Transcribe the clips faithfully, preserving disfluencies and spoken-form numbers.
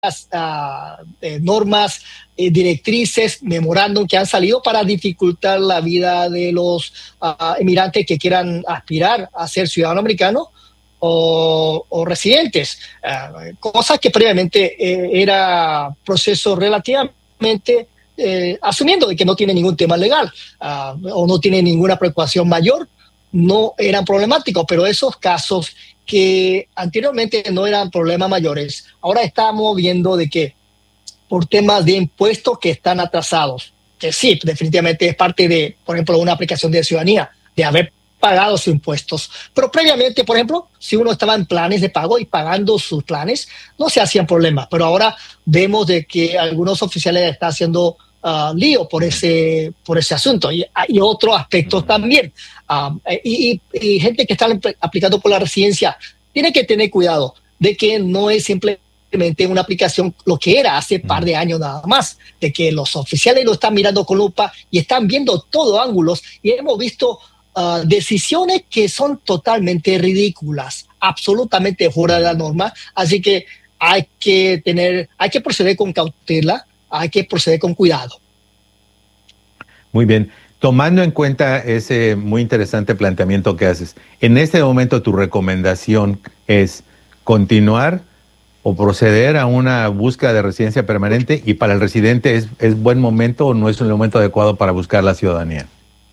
uh, eh, normas, eh, directrices, memorándum que han salido para dificultar la vida de los uh, emigrantes que quieran aspirar a ser ciudadano americano o, o residentes, uh, cosa que previamente eh, era proceso relativamente eh, asumiendo de que no tiene ningún tema legal uh, o no tiene ninguna preocupación mayor, no eran problemáticos, pero esos casos que anteriormente no eran problemas mayores, ahora estamos viendo de que por temas de impuestos que están atrasados, que sí, definitivamente es parte de, por ejemplo, una aplicación de ciudadanía, de haber pagado sus impuestos. Pero previamente, por ejemplo, si uno estaba en planes de pago y pagando sus planes, no se hacían problemas. Pero ahora vemos de que algunos oficiales están haciendo uh, lío por ese, por ese asunto. Y, y otros aspectos también. Uh, y, y, y gente que está aplicando por la residencia tiene que tener cuidado de que no es simplemente una aplicación lo que era hace un par de años nada más, de que los oficiales lo están mirando con lupa y están viendo todo ángulos, y hemos visto uh, decisiones que son totalmente ridículas, absolutamente fuera de la norma. Así que hay que tener, hay que proceder con cautela, hay que proceder con cuidado. Muy bien. Tomando en cuenta ese muy interesante planteamiento que haces, en este momento tu recomendación es continuar o proceder a una búsqueda de residencia permanente, y para el residente es, es buen momento o no es un momento adecuado para buscar la ciudadanía.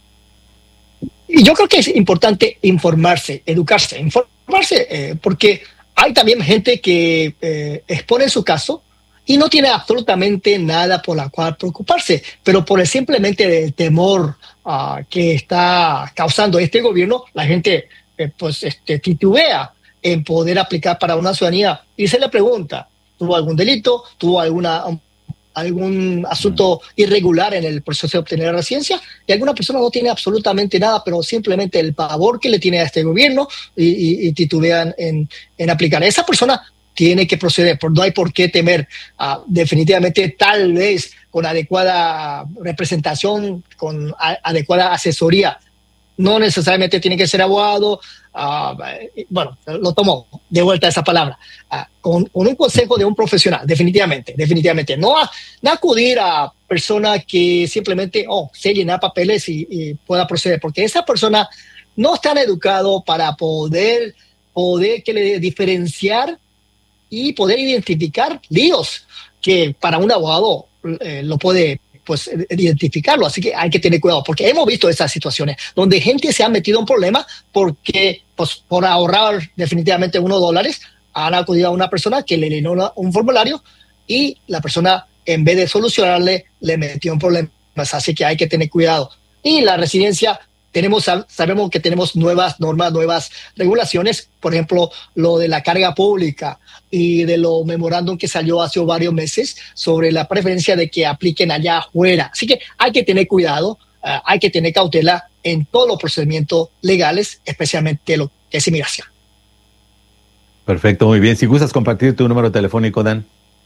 Y yo creo que es importante informarse, educarse, informarse, eh, porque hay también gente que eh, expone su caso y no tiene absolutamente nada por la cual preocuparse, pero por el simplemente el temor uh, que está causando este gobierno, la gente eh, pues este, titubea en poder aplicar para una ciudadanía y se le pregunta, ¿tuvo algún delito? ¿Tuvo alguna, um, algún asunto irregular en el proceso de obtener la residencia? Y alguna persona no tiene absolutamente nada, pero simplemente el pavor que le tiene a este gobierno y, y, y titubean en, en aplicar. Esa persona tiene que proceder, no hay por qué temer. Uh, definitivamente, tal vez con adecuada representación, con a, adecuada asesoría, no necesariamente tiene que ser abogado. Uh, bueno, lo tomo de vuelta esa palabra. Uh, con, con un consejo de un profesional, definitivamente, definitivamente. No, a, no acudir a personas que simplemente, oh, se llenan papeles y, y pueda proceder, porque esa persona no está educado para poder, poder que le diferenciar y poder identificar líos que para un abogado eh, lo puede pues identificarlo. Así que hay que tener cuidado, porque hemos visto esas situaciones donde gente se ha metido en problemas porque pues, por ahorrar definitivamente unos dólares han acudido a una persona que le llenó una, un formulario, y la persona, en vez de solucionarle, le metió en problemas. Así que hay que tener cuidado. Y la residencia, Tenemos, sabemos que tenemos nuevas normas, nuevas regulaciones, por ejemplo, lo de la carga pública y de lo memorándum que salió hace varios meses sobre la preferencia de que apliquen allá afuera. Así que hay que tener cuidado, uh, hay que tener cautela en todos los procedimientos legales, especialmente lo que es inmigración. Perfecto, muy bien. Si gustas compartir tu número telefónico, Dan.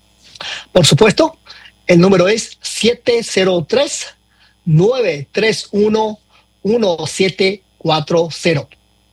Por supuesto, el número es siete cero tres, nueve tres uno, uno siete cuatro cero.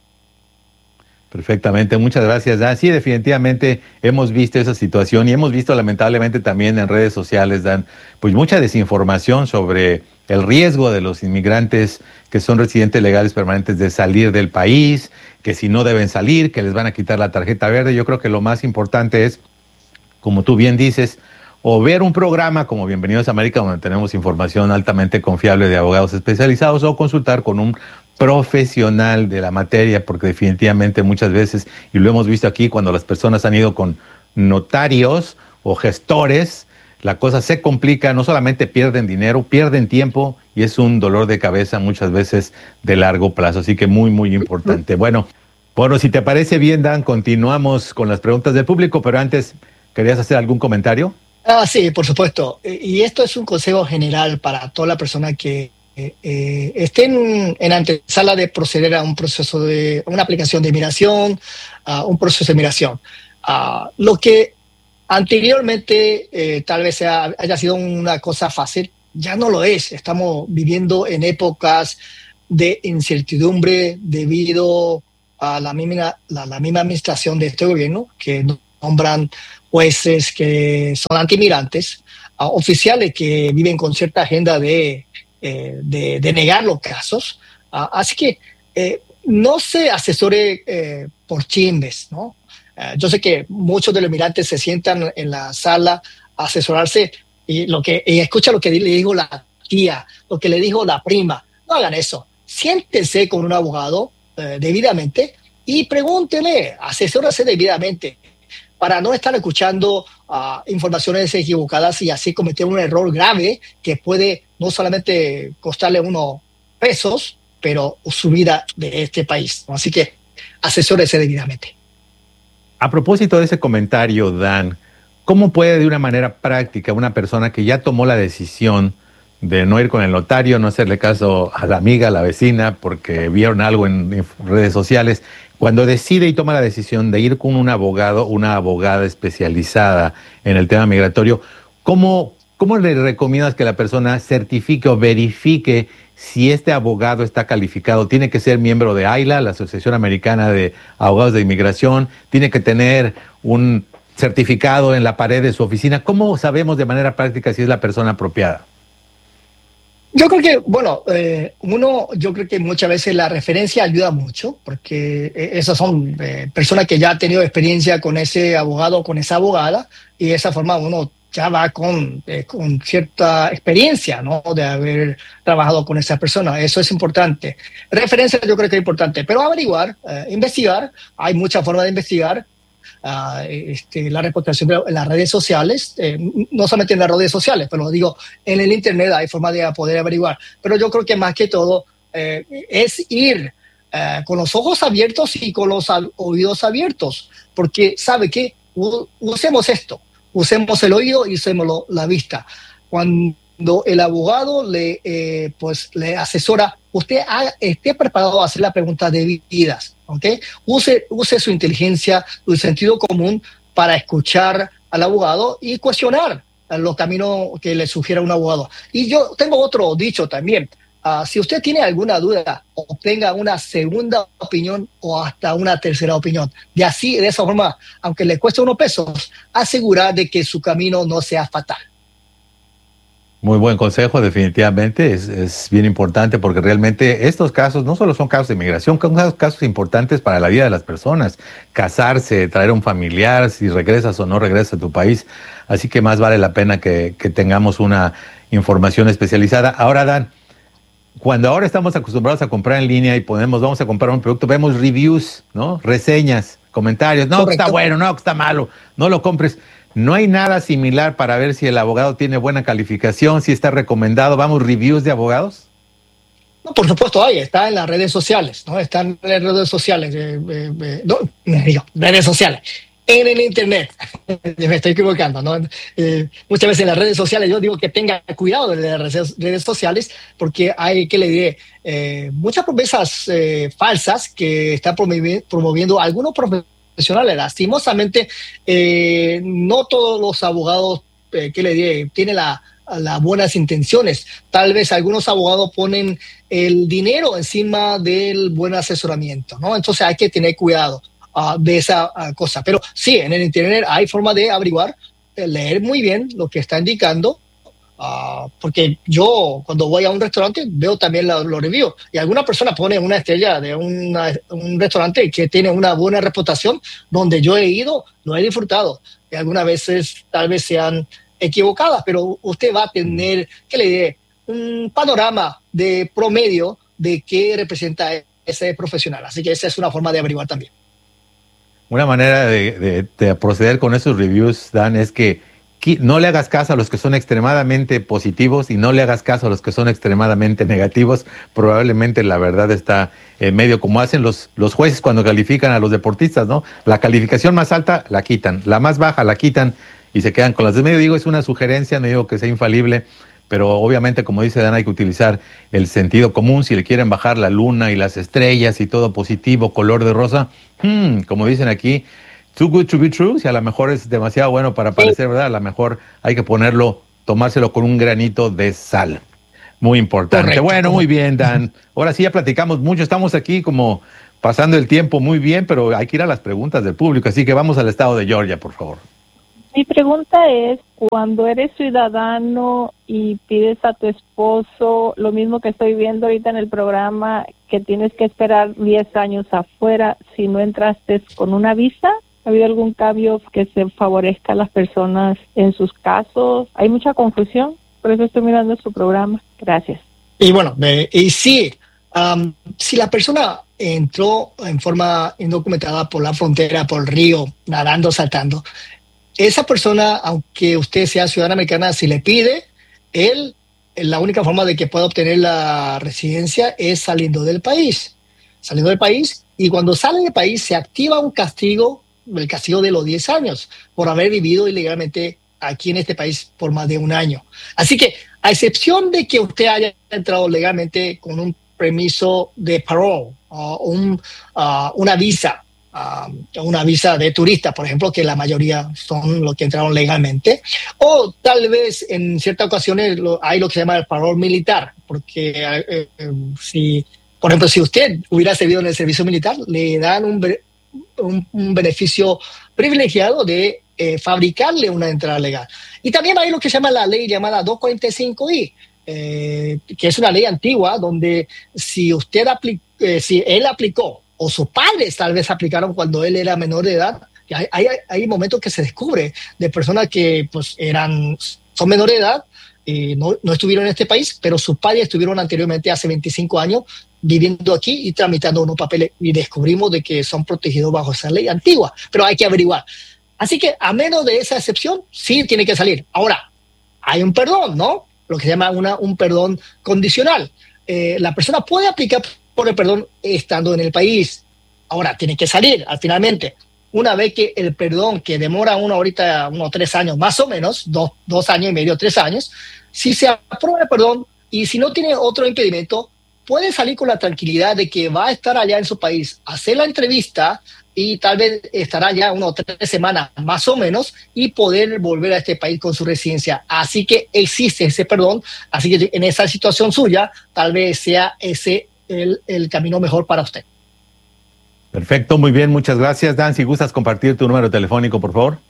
Perfectamente, muchas gracias, Dan. Sí, definitivamente hemos visto esa situación y hemos visto lamentablemente también en redes sociales, Dan, pues mucha desinformación sobre el riesgo de los inmigrantes que son residentes legales permanentes de salir del país, que si no deben salir, que les van a quitar la tarjeta verde. Yo creo que lo más importante es, como tú bien dices, o ver un programa como Bienvenidos a América, donde tenemos información altamente confiable de abogados especializados, o consultar con un profesional de la materia, porque definitivamente muchas veces, y lo hemos visto aquí, cuando las personas han ido con notarios o gestores, la cosa se complica, no solamente pierden dinero, pierden tiempo, y es un dolor de cabeza muchas veces de largo plazo. Así que muy, muy importante. Bueno, bueno, si te parece bien, Dan, continuamos con las preguntas del público, pero antes, ¿querías hacer algún comentario? Ah, sí, por supuesto. Y esto es un consejo general para toda la persona que eh, eh, esté en, en antesala de proceder a un proceso de una aplicación de migración, a uh, un proceso de migración. Uh, lo que anteriormente eh, tal vez sea, haya sido una cosa fácil, ya no lo es. Estamos viviendo en épocas de incertidumbre debido a la misma, la, la misma administración de este gobierno, que nombran jueces que son antimigrantes, a oficiales que viven con cierta agenda de, eh, de, de negar los casos. Uh, así que eh, no se asesore eh, por chismes, ¿no? Uh, yo sé que muchos de los migrantes se sientan en la sala a asesorarse y, lo que, y escucha lo que le dijo la tía, lo que le dijo la prima. No hagan eso. Siéntense con un abogado eh, debidamente y pregúntele, asesórase debidamente para no estar escuchando uh, informaciones equivocadas y así cometer un error grave que puede no solamente costarle unos pesos, pero su vida de este país, ¿no? Así que asesórese debidamente. A propósito de ese comentario, Dan, ¿cómo puede de una manera práctica una persona que ya tomó la decisión de no ir con el notario, no hacerle caso a la amiga, a la vecina, porque vieron algo en, en redes sociales, cuando decide y toma la decisión de ir con un abogado, una abogada especializada en el tema migratorio, ¿cómo, cómo le recomiendas que la persona certifique o verifique si este abogado está calificado? ¿Tiene que ser miembro de A I L A, la Asociación Americana de Abogados de Inmigración? ¿Tiene que tener un certificado en la pared de su oficina? ¿Cómo sabemos de manera práctica si es la persona apropiada? Yo creo que, bueno, eh, uno, yo creo que muchas veces la referencia ayuda mucho, porque esas son eh, personas que ya han tenido experiencia con ese abogado o con esa abogada, y de esa forma uno ya va con, eh, con cierta experiencia, ¿no? De haber trabajado con esa persona. Eso es importante. Referencia yo creo que es importante, pero averiguar, eh, investigar, hay muchas formas de investigar. Uh, este, la reputación de en las redes sociales, eh, no solamente en las redes sociales, pero digo, en el internet hay forma de poder averiguar. Pero yo creo que más que todo eh, es ir eh, con los ojos abiertos y con los oídos abiertos, porque sabe que usemos esto, usemos el oído y usemos la vista. Cuando el abogado le, eh, pues, le asesora, usted haga, esté preparado a hacer las preguntas debidas. ¿Okay? Use, use su inteligencia, su sentido común para escuchar al abogado y cuestionar los caminos que le sugiera un abogado. Y yo tengo otro dicho también. Uh, si usted tiene alguna duda, obtenga una segunda opinión o hasta una tercera opinión. Y así, de esa forma, aunque le cueste unos pesos, asegurar de que su camino no sea fatal. Muy buen consejo, definitivamente, es, es bien importante porque realmente estos casos no solo son casos de inmigración, son casos importantes para la vida de las personas, casarse, traer a un familiar, si regresas o no regresas a tu país, así que más vale la pena que, que tengamos una información especializada. Ahora, Dan, cuando ahora estamos acostumbrados a comprar en línea y ponemos, vamos a comprar un producto, vemos reviews, ¿no? Reseñas, comentarios, no, que está bueno, no, que está malo, no lo compres. ¿No hay nada similar para ver si el abogado tiene buena calificación, si está recomendado? ¿Vamos, reviews de abogados? No, por supuesto hay, está en las redes sociales, ¿no? Está en las redes sociales, eh, eh, eh, no, digo, redes sociales, en el internet. Me estoy equivocando, ¿no? Eh, muchas veces en las redes sociales yo digo que tenga cuidado de las redes sociales porque hay, que le diré, eh, muchas promesas eh, falsas que están promoviendo, promoviendo algunos profesionales. Lastimosamente, eh, no todos los abogados, eh, que le diré, tienen las la buenas intenciones. Tal vez algunos abogados ponen el dinero encima del buen asesoramiento, ¿no? Entonces hay que tener cuidado uh, de esa uh, cosa. Pero sí, en el internet hay forma de averiguar, de leer muy bien lo que está indicando. Uh, porque yo cuando voy a un restaurante veo también los lo reviews y alguna persona pone una estrella de una, un restaurante que tiene una buena reputación donde yo he ido, lo he disfrutado y algunas veces tal vez sean equivocadas, pero usted va a tener, ¿qué le diré? Un panorama de promedio de qué representa ese profesional, así que esa es una forma de averiguar también. Una manera de, de, de proceder con esos reviews, Dan, es que no le hagas caso a los que son extremadamente positivos y no le hagas caso a los que son extremadamente negativos. Probablemente la verdad está en medio, como hacen los, los jueces cuando califican a los deportistas, ¿no? La calificación más alta la quitan, la más baja la quitan y se quedan con las de medio. Digo, es una sugerencia, no digo que sea infalible, pero obviamente, como dice Dan, hay que utilizar el sentido común. Si le quieren bajar la luna y las estrellas y todo positivo, color de rosa, hmm, como dicen aquí, too good to be true, si a lo mejor es demasiado bueno para parecer verdad, a lo mejor hay que ponerlo, tomárselo con un granito de sal. Muy importante. Correcto. Bueno, muy bien, Dan. Ahora sí ya platicamos mucho, estamos aquí como pasando el tiempo muy bien, pero hay que ir a las preguntas del público, así que vamos al estado de Georgia, por favor. Mi pregunta es, cuando eres ciudadano y pides a tu esposo, lo mismo que estoy viendo ahorita en el programa, que tienes que esperar diez años afuera si no entraste con una visa, ¿ha habido algún cambio que se favorezca a las personas en sus casos? Hay mucha confusión, por eso estoy mirando su programa. Gracias. Y bueno, eh, y sí, um, si la persona entró en forma indocumentada por la frontera, por el río, nadando, saltando, esa persona, aunque usted sea ciudadana americana, si le pide, él, la única forma de que pueda obtener la residencia es saliendo del país. Saliendo del país, y cuando sale del país se activa un castigo, el castigo de los diez años, por haber vivido ilegalmente aquí en este país por más de un año. Así que, a excepción de que usted haya entrado legalmente con un permiso de parole, o uh, un, uh, una visa, Uh, una visa de turista, por ejemplo, que la mayoría son los que entraron legalmente, o tal vez en ciertas ocasiones lo, hay lo que se llama el parol militar, porque eh, eh, si, por ejemplo, si usted hubiera servido en el servicio militar, le dan un, un, un beneficio privilegiado de eh, fabricarle una entrada legal. Y también hay lo que se llama la ley llamada doscientos cuarenta y cinco I, eh, que es una ley antigua donde si usted aplicó, eh, si él aplicó o sus padres tal vez aplicaron cuando él era menor de edad. Hay, hay, hay momentos que se descubre de personas que pues eran, son menores de edad y no, no estuvieron en este país, pero sus padres estuvieron anteriormente hace veinticinco años viviendo aquí y tramitando unos papeles y descubrimos de que son protegidos bajo esa ley antigua, pero hay que averiguar. Así que a menos de esa excepción, sí tiene que salir. Ahora, hay un perdón, ¿no? Lo que se llama una, un perdón condicional. Eh, la persona puede aplicar por el perdón estando en el país. Ahora, tiene que salir, al finalmente. Una vez que el perdón, que demora uno ahorita unos tres años, más o menos, dos, dos años y medio, tres años, si se aprueba el perdón y si no tiene otro impedimento, puede salir con la tranquilidad de que va a estar allá en su país, hacer la entrevista y tal vez estará ya unas tres semanas más o menos y poder volver a este país con su residencia. Así que existe ese perdón, así que en esa situación suya, tal vez sea ese El, el camino mejor para usted. Perfecto, muy bien, muchas gracias. Dan, si gustas compartir tu número telefónico, por favor.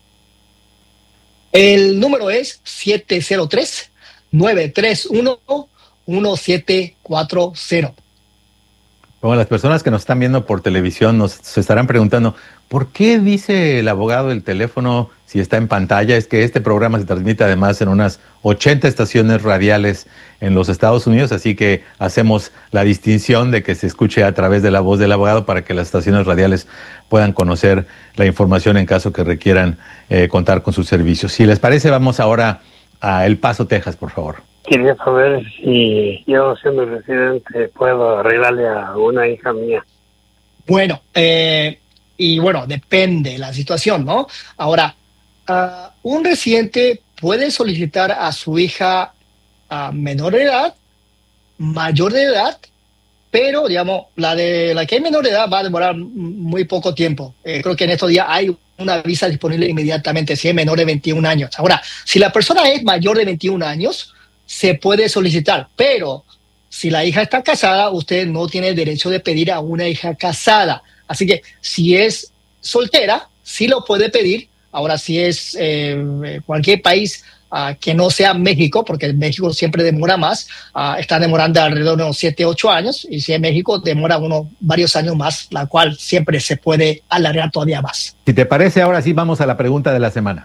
El número es siete cero tres, nueve tres uno, uno siete cuatro cero. Bueno, las personas que nos están viendo por televisión nos se estarán preguntando, ¿por qué dice el abogado el teléfono si está en pantalla? Es que este programa se transmite además en unas ochenta estaciones radiales en los Estados Unidos, así que hacemos la distinción de que se escuche a través de la voz del abogado para que las estaciones radiales puedan conocer la información en caso que requieran eh, contar con sus servicios. Si les parece, vamos ahora a El Paso, Texas, por favor. Quería saber si yo, siendo residente, puedo arreglarle a una hija mía. Bueno, eh, y bueno, depende de la situación, ¿no? Ahora, uh, un residente puede solicitar a su hija uh, menor de edad, mayor de edad, pero, digamos, la de la que es menor de edad va a demorar muy poco tiempo. Eh, creo que en estos días hay una visa disponible inmediatamente si es menor de veintiún años. Ahora, si la persona es mayor de veintiún años, se puede solicitar, pero si la hija está casada, usted no tiene el derecho de pedir a una hija casada. Así que si es soltera, sí lo puede pedir. Ahora, si es eh, cualquier país uh, que no sea México, porque México siempre demora más, uh, está demorando alrededor de unos siete, ocho años, y si es México, demora unos varios años más, la cual siempre se puede alargar todavía más. Si te parece, ahora sí vamos a la pregunta de la semana.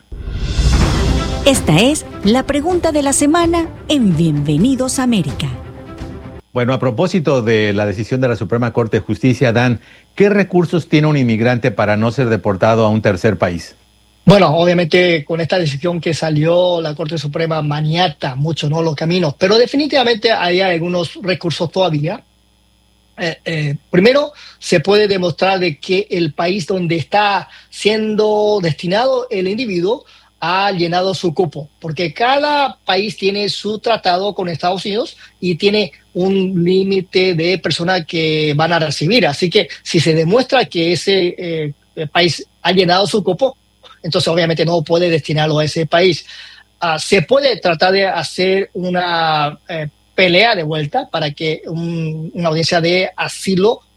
Esta es la pregunta de la semana en Bienvenidos a América. Bueno, a propósito de la decisión de la Suprema Corte de Justicia, Dan, ¿qué recursos tiene un inmigrante para no ser deportado a un tercer país? Bueno, obviamente con esta decisión que salió la Corte Suprema maniata mucho, ¿no?, los caminos, pero definitivamente hay algunos recursos todavía. Eh, eh, primero, se puede demostrar de que el país donde está siendo destinado el individuo ha llenado su cupo, porque cada país tiene su tratado con Estados Unidos y tiene un límite de personas que van a recibir. Así que si se demuestra que ese eh, país ha llenado su cupo, entonces obviamente no puede destinarlo a ese país. Uh, se puede tratar de hacer una eh, pelea de vuelta para que un, una audiencia de asilo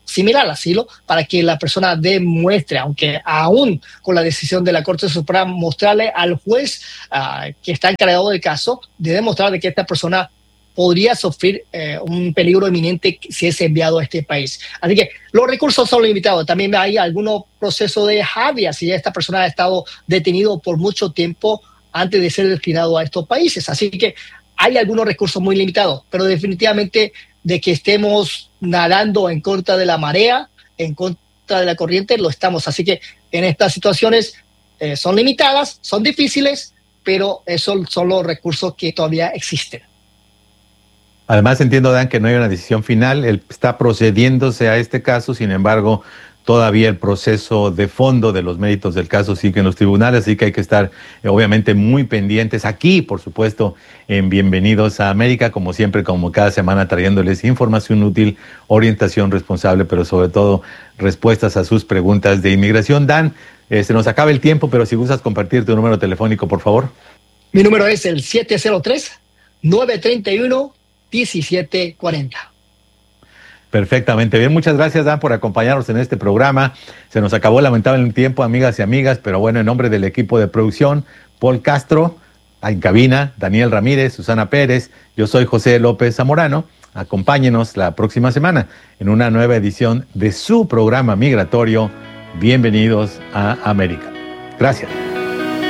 similar al asilo, para que la persona demuestre, aunque aún con la decisión de la Corte Suprema, mostrarle al juez uh, que está encargado del caso, de demostrar de que esta persona podría sufrir eh, un peligro inminente si es enviado a este país. Así que los recursos son limitados. También hay algunos procesos de habeas si esta persona ha estado detenido por mucho tiempo antes de ser destinado a estos países. Así que hay algunos recursos muy limitados, pero definitivamente de que estemos nadando en contra de la marea, en contra de la corriente, lo estamos. Así que en estas situaciones eh, son limitadas, son difíciles, pero esos son los recursos que todavía existen. Además, entiendo, Dan, que no hay una decisión final. Él está procediéndose a este caso, sin embargo, todavía el proceso de fondo de los méritos del caso sigue en los tribunales, así que hay que estar eh, obviamente muy pendientes aquí, por supuesto, en Bienvenidos a América, como siempre, como cada semana, trayéndoles información útil, orientación responsable, pero sobre todo respuestas a sus preguntas de inmigración. Dan, eh, se nos acaba el tiempo, pero si gustas compartir tu número telefónico, por favor. Mi número es el siete cero tres, nueve tres uno, uno siete cuatro cero. Perfectamente bien, muchas gracias, Dan, por acompañarnos en este programa. Se nos acabó lamentablemente el tiempo, amigas y amigas, pero bueno, en nombre del equipo de producción, Paul Castro, en cabina, Daniel Ramírez, Susana Pérez, yo soy José López Zamorano. Acompáñenos la próxima semana en una nueva edición de su programa migratorio, Bienvenidos a América. Gracias.